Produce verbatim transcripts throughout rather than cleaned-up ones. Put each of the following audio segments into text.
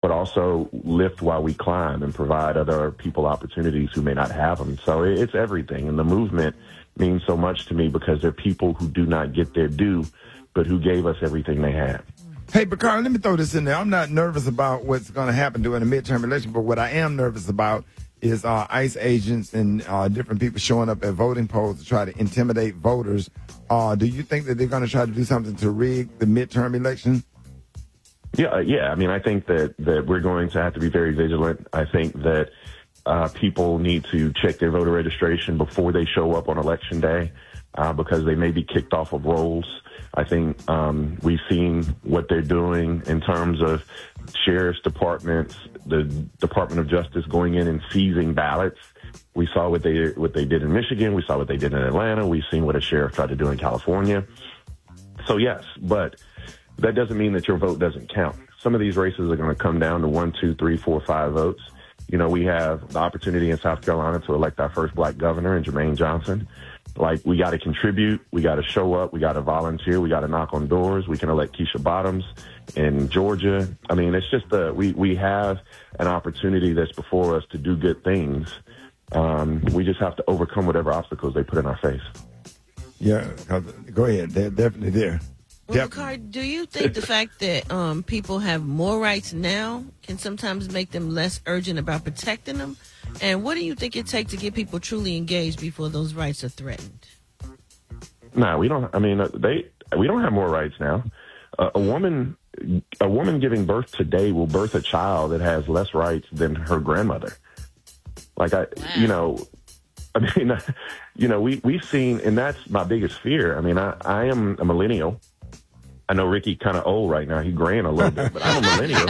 but also lift while we climb and provide other people opportunities who may not have them. So it's everything. And the movement means so much to me because they're people who do not get their due, but who gave us everything they had. Hey, Bakari, let me throw this in there. I'm not nervous about what's going to happen during the midterm election, but what I am nervous about is uh, ICE agents and uh, different people showing up at voting polls to try to intimidate voters. Uh, do you think that they're going to try to do something to rig the midterm election? Yeah, yeah. I mean, I think that, that we're going to have to be very vigilant. I think that uh, people need to check their voter registration before they show up on election day uh, because they may be kicked off of rolls. I think um, we've seen what they're doing in terms of sheriff's departments, the Department of Justice going in and seizing ballots. We saw what they what they did in Michigan. We saw what they did in Atlanta. We've seen what a sheriff tried to do in California. So, yes, but that doesn't mean that your vote doesn't count. Some of these races are going to come down to one, two, three, four, five votes. You know, we have the opportunity in South Carolina to elect our first black governor in Jermaine Johnson. Like, we got to contribute. We got to show up. We got to volunteer. We got to knock on doors. We can elect Keisha Bottoms in Georgia. I mean, it's just a, we, we have an opportunity that's before us to do good things. Um, we just have to overcome whatever obstacles they put in our face. Yeah, go ahead. They're definitely there. Well, Yep. Bakari, do you think the fact that um, people have more rights now can sometimes make them less urgent about protecting them? And what do you think it takes to get people truly engaged before those rights are threatened? No, we don't. I mean, they we don't have more rights now. Uh, a woman, a woman giving birth today will birth a child that has less rights than her grandmother. Like I, wow. you know, I mean, you know, we we've seen, and that's my biggest fear. I mean, I, I am a millennial. I know Ricky kind of old right now. He graying a little bit, but I'm a millennial,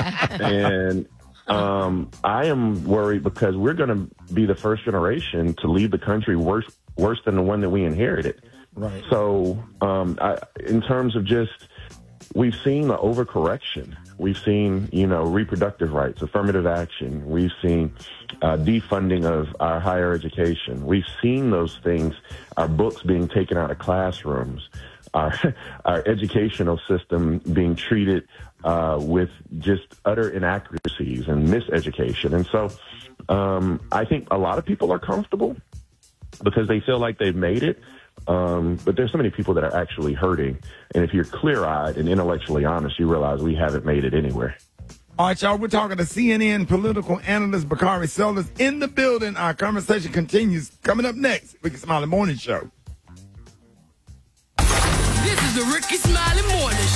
and um, I am worried because we're going to be the first generation to leave the country worse worse than the one that we inherited. Right. So, um, I, in terms of just, we've seen the overcorrection. We've seen, you know, reproductive rights, affirmative action. We've seen uh, defunding of our higher education. We've seen those things, our books being taken out of classrooms, our, our educational system being treated uh, with just utter inaccuracies and miseducation. And so um, I think a lot of people are comfortable because they feel like they've made it. Um, but there's so many people that are actually hurting. And if you're clear-eyed and intellectually honest, you realize we haven't made it anywhere. All right, y'all, we're talking to C N N political analyst Bakari Sellers in the building. Our conversation continues. Coming up next, Ricky Smiley Morning Show. This is the Ricky Smiley Morning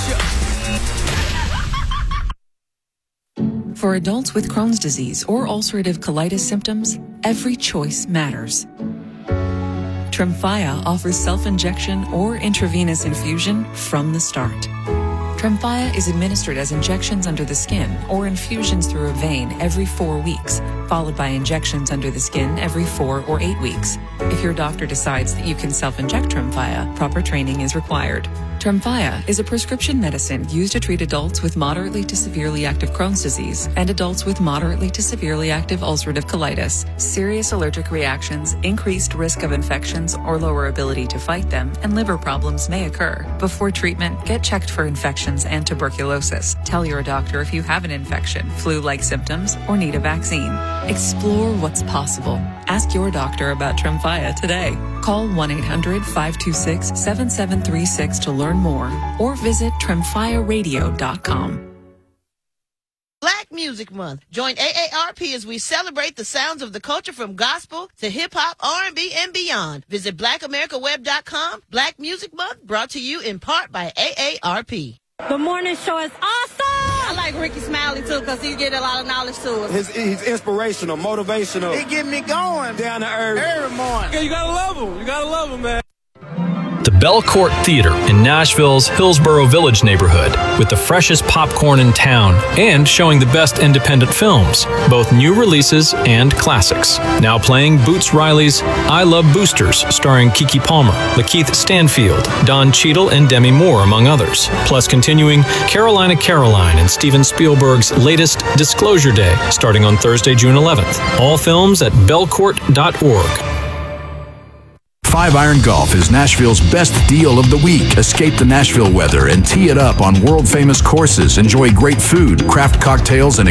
Show. For adults with Crohn's disease or ulcerative colitis symptoms, every choice matters. Tremfya offers self-injection or intravenous infusion from the start. Tremfya is administered as injections under the skin or infusions through a vein every four weeks, followed by injections under the skin every four or eight weeks. If your doctor decides that you can self-inject Tremfya, proper training is required. Tremfya is a prescription medicine used to treat adults with moderately to severely active Crohn's disease and adults with moderately to severely active ulcerative colitis. Serious allergic reactions, increased risk of infections or lower ability to fight them, and liver problems may occur. Before treatment, get checked for infections and tuberculosis. Tell your doctor if you have an infection, flu-like symptoms, or need a vaccine. Explore what's possible. Ask your doctor about Tremfya today. Call one eight hundred five two six seven seven three six to learn more or visit tremfya radio dot com. Black Music Month. Join A A R P as we celebrate the sounds of the culture from gospel to hip-hop, R and B, and beyond. Visit black america web dot com. Black Music Month brought to you in part by A A R P. The morning show is awesome. I like Ricky Smiley, too, because he get a lot of knowledge to us. His, he's inspirational, motivational. He get me going. Down to earth. Every morning. Yeah, you got to love him. You got to love him, man. The Belcourt Theater in Nashville's Hillsborough Village neighborhood, with the freshest popcorn in town and showing the best independent films, both new releases and classics. Now playing Boots Riley's I Love Boosters, starring Keke Palmer, Lakeith Stanfield, Don Cheadle, and Demi Moore, among others. Plus continuing Carolina Caroline and Steven Spielberg's latest Disclosure Day, starting on Thursday, June eleventh. All films at belcourt dot org. Five Iron Golf is Nashville's best deal of the week. Escape the Nashville weather and tee it up on world-famous courses. Enjoy great food, craft cocktails, and